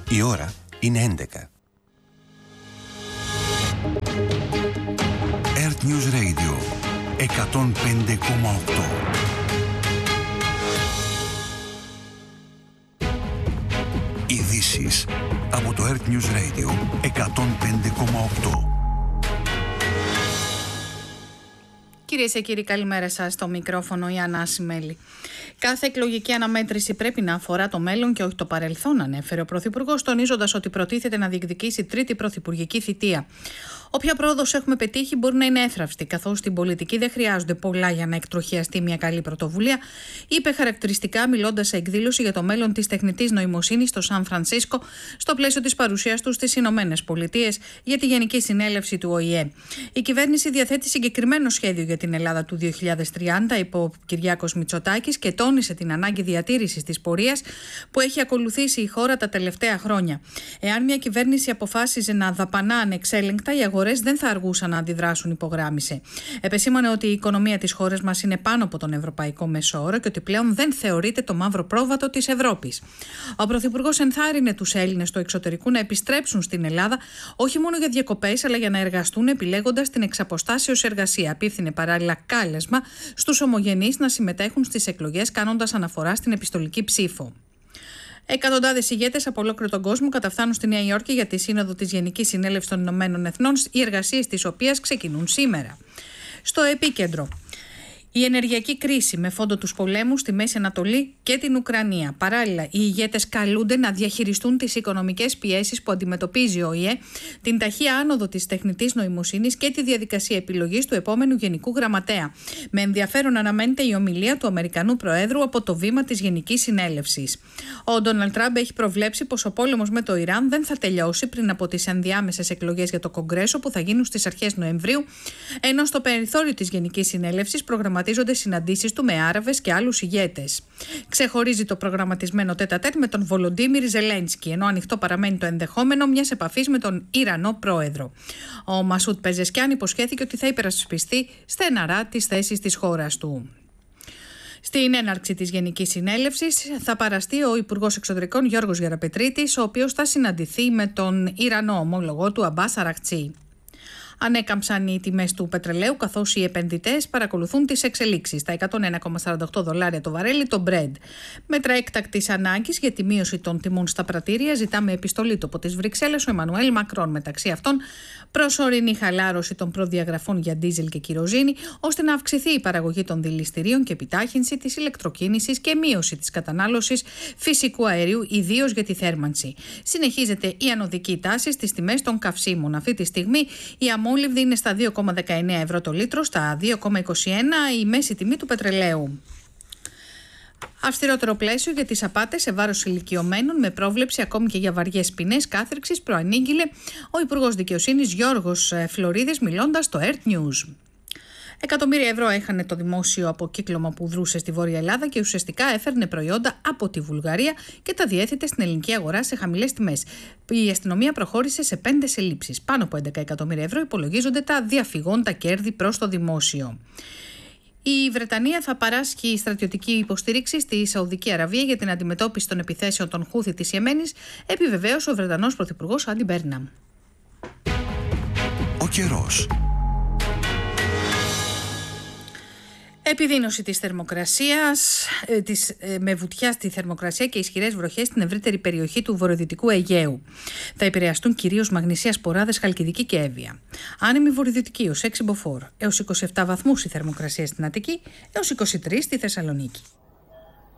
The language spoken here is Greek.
Η ώρα είναι 11. Earth News Radio 105,8. Ειδήσεις από το Earth News Radio 105,8. Κυρίες και κύριοι, καλημέρα σας. Στο μικρόφωνο η Άννα Ασημέλη. Κάθε εκλογική αναμέτρηση πρέπει να αφορά το μέλλον και όχι το παρελθόν, ανέφερε ο Πρωθυπουργός, τονίζοντας ότι προτίθεται να διεκδικήσει τρίτη πρωθυπουργική θητεία. Όποια πρόοδος έχουμε πετύχει μπορεί να είναι έθραυστη, καθώς στην πολιτική δεν χρειάζονται πολλά για να εκτροχιαστεί μια καλή πρωτοβουλία, είπε χαρακτηριστικά μιλώντας σε εκδήλωση για το μέλλον της τεχνητής νοημοσύνης στο Σαν Φρανσίσκο, στο πλαίσιο της παρουσίας του στις Ηνωμένες Πολιτείες για τη Γενική Συνέλευση του ΟΗΕ. Η κυβέρνηση διαθέτει συγκεκριμένο σχέδιο για την Ελλάδα του 2030, είπε ο Κυριάκος Μητσοτάκης, και τόνισε την ανάγκη διατήρησης της πορείας που έχει ακολουθήσει η χώρα τα τελευταία χρόνια. Εάν μια κυβέρνηση αποφάσιζε να δαπανά ανεξέλεγκτα, οι αγορές δεν θα αργούσαν να αντιδράσουν, υπογράμμισε. Επεσήμανε ότι η οικονομία της χώρας μας είναι πάνω από τον ευρωπαϊκό μεσόωρο και ότι πλέον δεν θεωρείται το μαύρο πρόβατο της Ευρώπης. Ο Πρωθυπουργός ενθάρρυνε τους Έλληνες του εξωτερικού να επιστρέψουν στην Ελλάδα, όχι μόνο για διακοπές, αλλά για να εργαστούν, επιλέγοντας την εξαποστάσεως εργασία. Απίφθινε παράλληλα κάλεσμα στους ομογενείς να συμμετέχουν στις εκλογές, κάνοντας αναφορά στην επιστολική ψήφο. Εκατοντάδες ηγέτες από ολόκληρο τον κόσμο καταφθάνουν στη Νέα Υόρκη για τη Σύνοδο της Γενικής Συνέλευσης των Ηνωμένων Εθνών, οι εργασίες της οποίας ξεκινούν σήμερα. Στο επίκεντρο, η ενεργειακή κρίση με φόντο τους πολέμους στη Μέση Ανατολή και την Ουκρανία. Παράλληλα, οι ηγέτες καλούνται να διαχειριστούν τις οικονομικές πιέσεις που αντιμετωπίζει ο ΟΗΕ, την ταχεία άνοδο της τεχνητής νοημοσύνης και τη διαδικασία επιλογής του επόμενου Γενικού Γραμματέα. Με ενδιαφέρον αναμένεται η ομιλία του Αμερικανού Προέδρου από το βήμα της Γενικής Συνέλευσης. Ο Ντόναλντ Τραμπ έχει προβλέψει πως ο πόλεμος με το Ιράν δεν θα τελειώσει πριν από τις ενδιάμεσες εκλογές για το Κογκρέσο που θα γίνουν στις αρχές Νοεμβρίου, ενώ στο περιθώριο της Γενικής Συνέλευσης προγραμματίζονται συναντήσεις του με Άραβες και άλλους ηγέτες. Ξεχωρίζει το προγραμματισμένο τέτα-τέτ με τον Βολοντίμιρ Ζελένσκι, ενώ ανοιχτό παραμένει το ενδεχόμενο μιας επαφής με τον Ιρανό πρόεδρο. Ο Μασούτ Πεζεσκιάν υποσχέθηκε ότι θα υπερασπιστεί στεναρά τις θέσεις της χώρας του. Στην έναρξη της Γενικής Συνέλευσης θα παραστεί ο Υπουργός Εξωτερικών Γιώργος Γεραπετρίτης, ο οποίος θα συναντηθεί με τον Ιρανό ομόλογό του Αμπάς Αραχτσί. Ανέκαμψαν οι τιμές του πετρελαίου, καθώς οι επενδυτές παρακολουθούν τις εξελίξεις. Στα $101,48 το βαρέλι το Brent. Μέτρα έκτακτης ανάγκης για τη μείωση των τιμών στα πρατήρια ζητά με επιστολή του από τις Βρυξέλλες ο Εμμανουέλ Μακρόν. Μεταξύ αυτών, προσωρινή χαλάρωση των προδιαγραφών για ντίζελ και κυροζίνη, ώστε να αυξηθεί η παραγωγή των δηληστηρίων και επιτάχυνση της ηλεκτροκίνησης και μείωση της κατανάλωσης φυσικού αερίου, ιδίως για τη θέρμανση. Συνεχίζεται η ανωδική τάση στις τιμές των καυσίμων. Αυτή τη στιγμή η αμόλυβδη είναι στα 2,19 ευρώ το λίτρο, στα 2,21 η μέση τιμή του πετρελαίου. Αυστηρότερο πλαίσιο για τις απάτες σε βάρος ηλικιωμένων, με πρόβλεψη ακόμη και για βαριές ποινές κάθριξης, προανήγγειλε ο Υπουργός Δικαιοσύνης Γιώργος Φλωρίδης, μιλώντας στο Earth News. Εκατομμύρια ευρώ έχανε το δημόσιο αποκύκλωμα που δρούσε στη Βόρεια Ελλάδα και ουσιαστικά έφερνε προϊόντα από τη Βουλγαρία και τα διέθετε στην ελληνική αγορά σε χαμηλές τιμές. Η αστυνομία προχώρησε σε 5 συλλήψεις. Πάνω από 11 εκατομμύρια ευρώ υπολογίζονται τα διαφυγόντα κέρδη προς το δημόσιο. Η Βρετανία θα παράσχει στρατιωτική υποστήριξη στη Σαουδική Αραβία για την αντιμετώπιση των επιθέσεων των Χούθι της Ιεμένης, επιβεβαίωσε ο Βρετανός Πρωθυπουργός Άντι Μπέρναμ. Ο καιρός. Επιδείνωση της θερμοκρασίας, με βουτιά στη θερμοκρασία και ισχυρές βροχές στην ευρύτερη περιοχή του βορειοδυτικού Αιγαίου. Θα επηρεαστούν κυρίως Μαγνησία, Σποράδες, Χαλκιδική και Εύβοια. Άνεμη βορειοδυτική ως 6 μποφόρ, έως 27 βαθμούς η θερμοκρασία στην Αττική, έως 23 στη Θεσσαλονίκη.